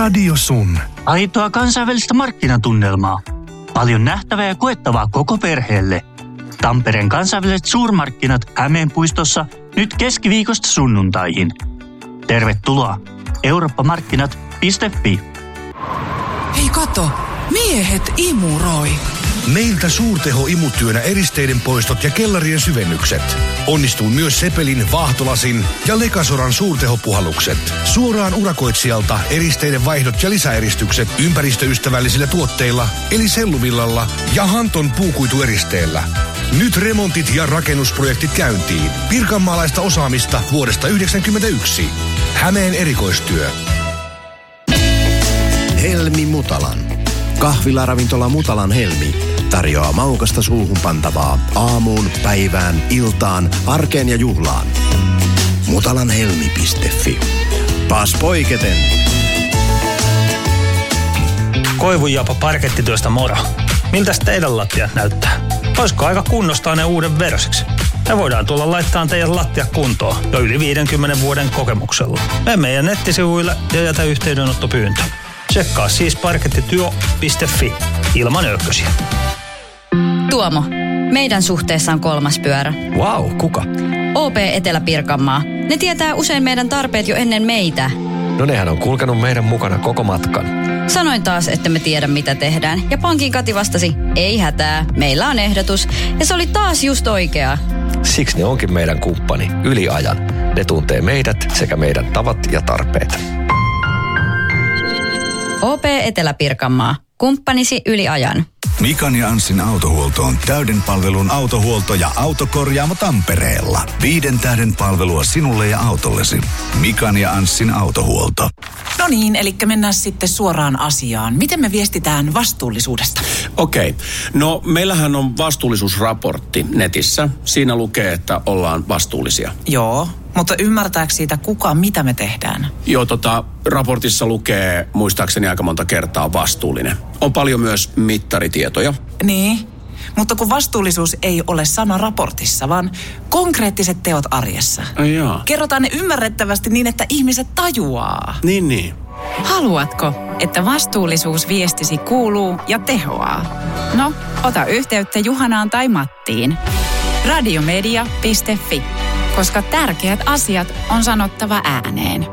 Radio Sun. Aitoa kansainvälistä markkinatunnelmaa. Paljon nähtävää ja koettavaa koko perheelle. Tampereen kansainväliset suurmarkkinat Hämeenpuistossa nyt keskiviikosta sunnuntaihin. Tervetuloa eurooppamarkkinat.fi. Hei kato, miehet imuroi. Meiltä suurteho-imutyönä eristeiden poistot ja kellarien syvennykset. Onnistuu myös Sepelin, Vaahtolasin ja Lekasoran suurtehopuhallukset. Suoraan urakoitsijalta eristeiden vaihdot ja lisäeristykset ympäristöystävällisillä tuotteilla, eli selluvillalla ja Hanton puukuitueristeellä. Nyt remontit ja rakennusprojektit käyntiin. Pirkanmaalaista osaamista vuodesta 1991. Hämeen erikoistyö. Helmi Mutalan. Kahvila-ravintola Mutalan Helmi tarjoaa maukasta suuhun pantavaa aamuun, päivään, iltaan, arkeen ja juhlaan. Mutalanhelmi.fi. Pas poiketen. Koivunjapa parkettityöstä moro. Miltäs teidän lattiat näyttää? Olisiko aika kunnostaa ne uuden versiksi? Me voidaan tulla laittaa teidän lattia kuntoon jo yli 50 vuoden kokemuksella. Mene meidän nettisivuille ja jätä yhteydenottopyyntö. Tsekkaa siis parkettityö.fi ilman ökkösiä. Tuomo, meidän suhteessa on 3. pyörä. Vau, kuka? OP Etelä-Pirkanmaa. Ne tietää usein meidän tarpeet jo ennen meitä. No nehän on kulkenut meidän mukana koko matkan. Sanoin taas, että me tiedä mitä tehdään. Ja pankin Kati vastasi, ei hätää, meillä on ehdotus. Ja se oli taas just oikea. Siksi ne onkin meidän kumppani yli ajan. Ne tuntee meidät sekä meidän tavat ja tarpeet. OP Etelä-Pirkanmaa. Kumppanisi yli ajan. Mikan ja Anssin autohuolto on täyden palvelun autohuolto ja autokorjaamo Tampereella. 5 tähden palvelua sinulle ja autollesi. Mikan ja Anssin autohuolto. No niin, eli mennään sitten suoraan asiaan. Miten me viestitään vastuullisuudesta? Okei. No meillähän on vastuullisuusraportti netissä. Siinä lukee, että ollaan vastuullisia. Joo, mutta ymmärtääkö siitä kuka, mitä me tehdään? Joo, raportissa lukee muistaakseni aika monta kertaa vastuullinen. On paljon myös mittaritietoja. Niin, mutta kun vastuullisuus ei ole sana raportissa, vaan konkreettiset teot arjessa. Jaa. Kerrotaan ne ymmärrettävästi niin, että ihmiset tajuaa. Niin. Haluatko, että vastuullisuus viestisi kuuluu ja tehoaa? No, ota yhteyttä Juhanaan tai Mattiin. Radiomedia.fi, koska tärkeät asiat on sanottava ääneen.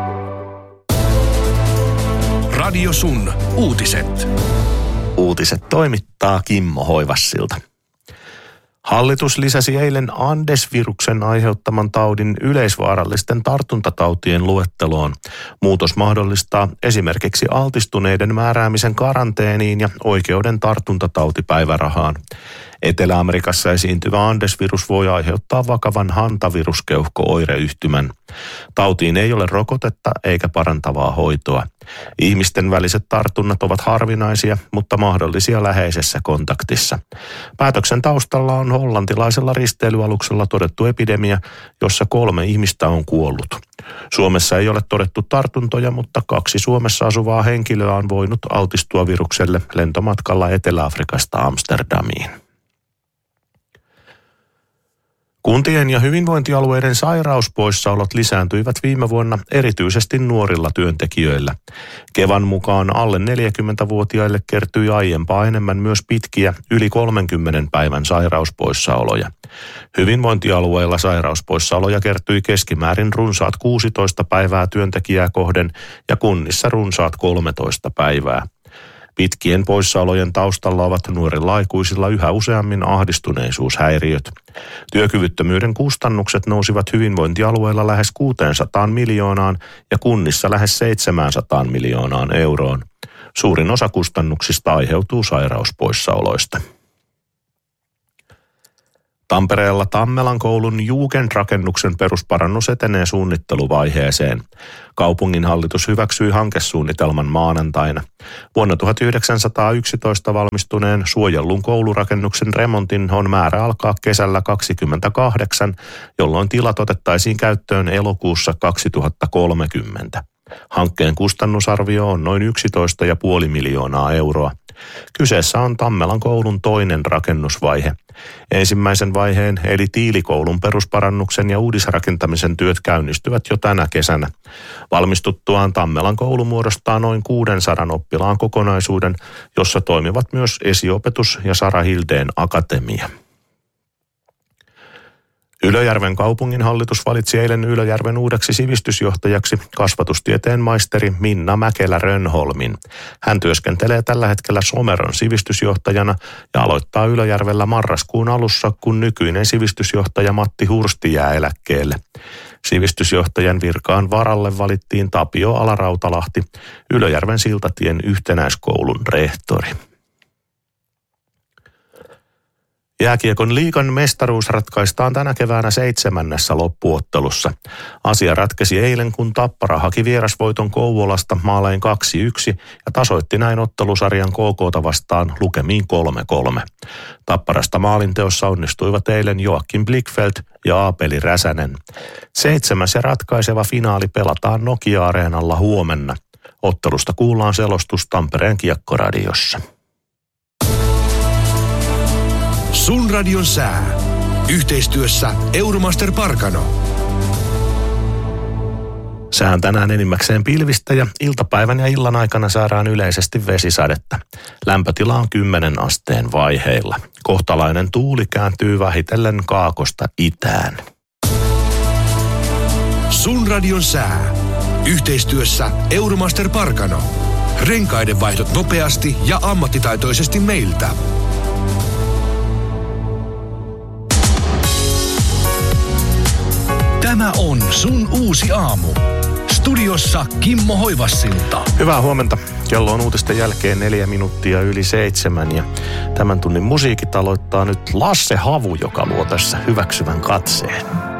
Radio Sun. Uutiset. Uutiset toimittaa Kimmo Hoivassilta. Hallitus lisäsi eilen Andes-viruksen aiheuttaman taudin yleisvaarallisten tartuntatautien luetteloon. Muutos mahdollistaa esimerkiksi altistuneiden määräämisen karanteeniin ja oikeuden tartuntatautipäivärahaan. Etelä-Amerikassa esiintyvä Andes-virus voi aiheuttaa vakavan hantaviruskeuhko-oireyhtymän. Tautiin ei ole rokotetta eikä parantavaa hoitoa. Ihmisten väliset tartunnat ovat harvinaisia, mutta mahdollisia läheisessä kontaktissa. Päätöksen taustalla on hollantilaisella risteilyaluksella todettu epidemia, jossa 3 ihmistä on kuollut. Suomessa ei ole todettu tartuntoja, mutta 2 Suomessa asuvaa henkilöä on voinut altistua virukselle lentomatkalla Etelä-Afrikasta Amsterdamiin. Kuntien ja hyvinvointialueiden sairauspoissaolot lisääntyivät viime vuonna erityisesti nuorilla työntekijöillä. Kevan mukaan alle 40-vuotiaille kertyi aiempaa enemmän myös pitkiä yli 30 päivän sairauspoissaoloja. Hyvinvointialueilla sairauspoissaoloja kertyi keskimäärin runsaat 16 päivää työntekijää kohden ja kunnissa runsaat 13 päivää. Pitkien poissaolojen taustalla ovat nuorilla aikuisilla yhä useammin ahdistuneisuushäiriöt. Työkyvyttömyyden kustannukset nousivat hyvinvointialueilla lähes 600 miljoonaan ja kunnissa lähes 700 miljoonaan euroon. Suurin osa kustannuksista aiheutuu sairauspoissaoloista. Tampereella Tammelan koulun Jugendrakennuksen perusparannus etenee suunnitteluvaiheeseen. Kaupunginhallitus hyväksyi hankesuunnitelman maanantaina. Vuonna 1911 valmistuneen suojellun koulurakennuksen remontin on määrä alkaa kesällä 2028, jolloin tilat otettaisiin käyttöön elokuussa 2030. Hankkeen kustannusarvio on noin 11,5 miljoonaa euroa. Kyseessä on Tammelan koulun toinen rakennusvaihe. Ensimmäisen vaiheen eli Tiilikoulun perusparannuksen ja uudisrakentamisen työt käynnistyvät jo tänä kesänä. Valmistuttuaan Tammelan koulu muodostaa noin 600 oppilaan kokonaisuuden, jossa toimivat myös esiopetus ja Sara Hildeen akatemia. Ylöjärven kaupunginhallitus valitsi eilen Ylöjärven uudeksi sivistysjohtajaksi kasvatustieteen maisteri Minna Mäkelä-Rönholmin. Hän työskentelee tällä hetkellä Someron sivistysjohtajana ja aloittaa Ylöjärvellä marraskuun alussa, kun nykyinen sivistysjohtaja Matti Hursti jää eläkkeelle. Sivistysjohtajan virkaan varalle valittiin Tapio Alarautalahti, Ylöjärven Siltatien yhtenäiskoulun rehtori. Jääkiekon liigan mestaruus ratkaistaan tänä keväänä 7. loppuottelussa. Asia ratkesi eilen, kun Tappara haki vierasvoiton Kouvolasta maalein 2-1 ja tasoitti näin ottelusarjan KK:ta vastaan lukemiin 3-3. Tapparasta maalinteossa onnistuivat eilen Joakim Blickfeldt ja Aapeli Räsänen. 7. ja ratkaiseva finaali pelataan Nokia-areenalla huomenna. Ottelusta kuullaan selostus Tampereen Kiekkoradiossa. Sun radion sää. Yhteistyössä Euromaster Parkano. Sään tänään enimmäkseen pilvistä ja iltapäivän ja illan aikana saadaan yleisesti vesisadetta. Lämpötila on 10 asteen vaiheilla. Kohtalainen tuuli kääntyy vähitellen kaakosta itään. Sun radion sää. Yhteistyössä Euromaster Parkano. Renkaiden vaihdot nopeasti ja ammattitaitoisesti meiltä. Tämä on Sun uusi aamu. Studiossa Kimmo Hoivassilta. Hyvää huomenta. Kello on uutisten jälkeen 4 minuuttia yli 7 ja tämän tunnin musiikit aloittaa nyt Lasse Havu, joka luo tässä hyväksyvän katseen.